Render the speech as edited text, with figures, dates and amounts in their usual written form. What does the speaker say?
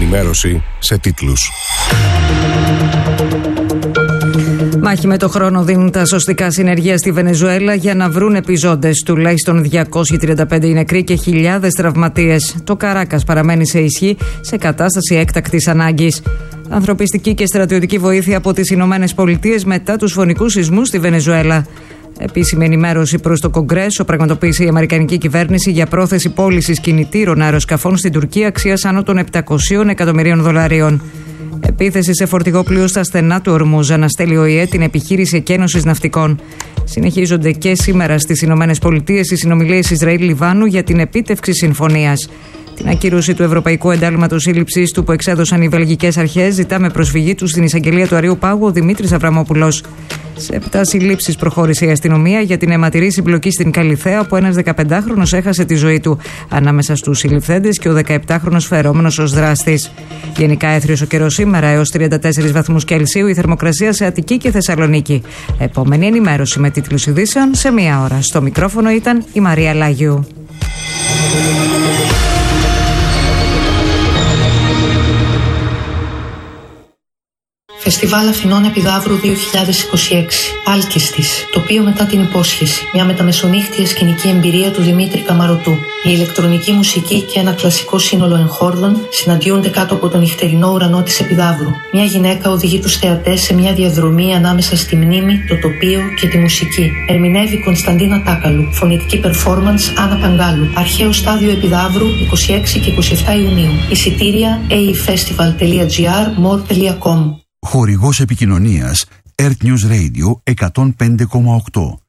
ενημέρωση σε τίτλους. Μάχη με το χρόνο δίνουν τα σωστικά συνεργεία στη Βενεζουέλα για να βρουν επιζώντες. Τουλάχιστον 235 οι νεκροί και χιλιάδες τραυματίες. Το Καράκας παραμένει σε ισχύ σε κατάσταση έκτακτης ανάγκης. Ανθρωπιστική και στρατιωτική βοήθεια από τις Ηνωμένες Πολιτείες μετά τους φωνικούς σεισμούς στη Βενεζουέλα. Επίσημη ενημέρωση προς το Κογκρέσο πραγματοποίησε η Αμερικανική κυβέρνηση για πρόθεση πώλησης κινητήρων αεροσκαφών στην Τουρκία αξίας άνω των $700 εκατομμυρίων. Επίθεση σε φορτηγό στα στενά του Ορμούζ αναστέλει ο ΙΕ την επιχείρηση εκένωσης ναυτικών. Συνεχίζονται και σήμερα στις Ηνωμένες Πολιτείες οι συνομιλίες Ισραήλ-Λιβάνου για την επίτευξη συμφωνίας. Την ακύρωση του Ευρωπαϊκού Εντάλματος Σύλληψης του που εξέδωσαν οι βελγικές αρχές ζητά με προσφυγή του στην εισαγγελία του Αριού Πάγου ο Δημήτρης Αβραμόπουλος. Σε 7 συλλήψεις προχώρησε η αστυνομία για την αιματηρή συμπλοκή στην Καλιθέα, όπου ένας 15χρονος έχασε τη ζωή του. Ανάμεσα στους συλληφθέντες και ο 17χρονος φερόμενος ως δράστης. Γενικά έθριος ο καιρός σήμερα έως 34 βαθμούς Κελσίου, η θερμοκρασία σε Αττική και Θεσσαλονίκη. Επόμενη ενημέρωση με τίτλους ειδήσεων σε 1 ώρα. Στο μικρόφωνο ήταν η Μαρία Λάγιου. Φεστιβάλ Αθηνών Επιδαύρου 2026. Άλκιστης. Τοπίο μετά την υπόσχεση. Μια μεταμεσονύχτια σκηνική εμπειρία του Δημήτρη Καμαρωτού. Η ηλεκτρονική μουσική και ένα κλασικό σύνολο εγχόρδων συναντιούνται κάτω από τον νυχτερινό ουρανό της Επιδαύρου. Μια γυναίκα οδηγεί τους θεατές σε μια διαδρομή ανάμεσα στη μνήμη, το τοπίο και τη μουσική. Ερμηνεύει Κωνσταντίνα Τάκαλου. Φωνητική performance Άννα Παγκάλου. Αρχαίο στάδιο Επιδαύρου 26 και 27 Ιουνίου. Εισιτήρια aefestival.gr, more.com. Χορηγός επικοινωνίας Earth News Radio 105,8.